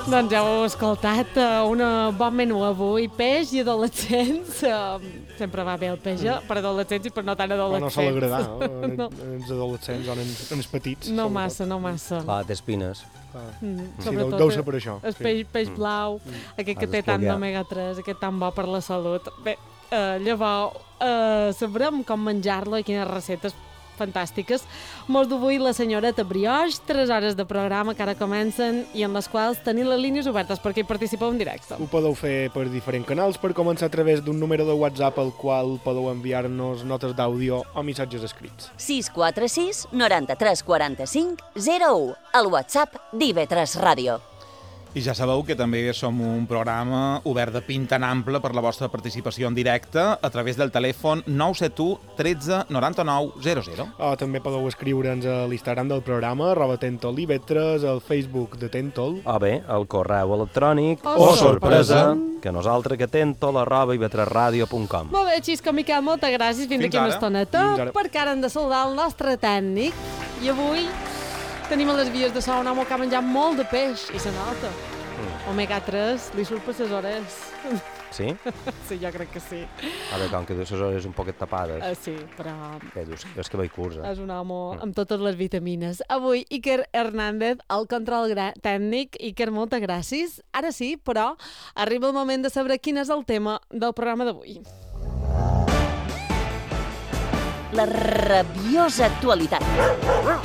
Doncs ja ho heu escoltat, un bon menú avui, peix i adolescents. Sempre va bé el peix per adolescents i per no tan adolescents. No sol agradar, no? Els adolescents o els petits. No sobretot. massa, no massa. Clar, té espines. Sí, deu ser per això. El peix blau, aquest que té tant d'omega 3, aquest tan bo per la salut. Bé, llavors, sabrem com menjar-lo i quines receptes fantàstiques. Mos d'avui la senyoreta Brioix, 3 hores de programa que ara comencen i en les quals tenim les línies obertes perquè hi participeu en directe. Ho podeu fer per diferents canals, per començar a través d'un número de WhatsApp al qual podeu enviar-nos notes d'àudio o missatges escrits. 646 93 45 01, el WhatsApp d'IV3 Ràdio. I ja sabeu que també som un programa obert de pinta en ample per la vostra participació en directe a través del telèfon 971 13 99 00. O també podeu escriure'ns a l'Instagram del programa, @tentol-IV3, al Facebook de Tentol. O bé, el correu electrònic Oh, sorpresa, que nosaltres que tentol@iv3radio.com. Molt bé, Xisco Miquel, moltes gràcies. Fins aquí una ara. estoneta, Fins ara. perquè ara hem de saludar el nostre tècnic. I avui tenim a les vies de so un home que ha menjat molt de peix, i se nota. Omega 3 li surt per ses hores. Sí? Sí, jo crec que sí. A veure, com que dues hores un poquet tapades. Sí, però Què dius? És que vaig cursa. és un home amb totes les vitamines. Avui, Iker Hernández, el control tècnic. Iker, moltes gràcies. Ara sí, però arriba el moment de saber quin és el tema del programa d'avui. La rabiosa actualitat.